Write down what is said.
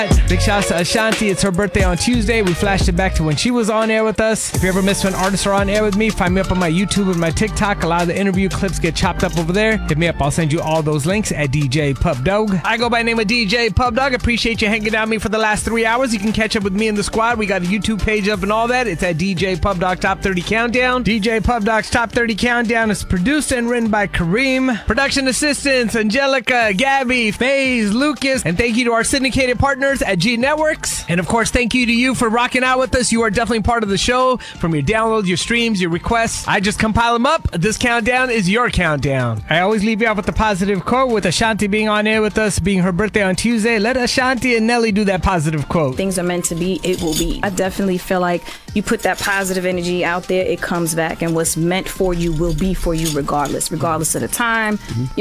Big shouts to Ashanti. It's her birthday on Tuesday. We flashed it back to when she was on air with us. If you ever miss when artists are on air with me, find me up on my YouTube and my TikTok. A lot of the interview clips get chopped up over there. Hit me up. I'll send you all those links at DJ Pub Dog. I go by the name of DJ Pub Dog. Appreciate you hanging out with me for the last 3 hours. You can catch up with me and the squad. We got a YouTube page up and all that. It's at DJ Pub Dog Top 30 Countdown. DJ Pub Dog's Top 30 Countdown is produced and written by Kareem. Production assistants, Angelica, Gabby, FaZe, Lucas. And thank you to our syndicated partners at G Networks. And of course, thank you to you for rocking out with us. You are definitely part of the show. From your downloads, your streams, your requests, I just compile them up. This countdown is your countdown. I always leave you off with a positive quote. With Ashanti being on air with us, being her birthday on Tuesday, let Ashanti and Nelly do that positive quote. Things are meant to be, it will be. I definitely feel like you put that positive energy out there, it comes back, and what's meant for you will be for you regardless of the time.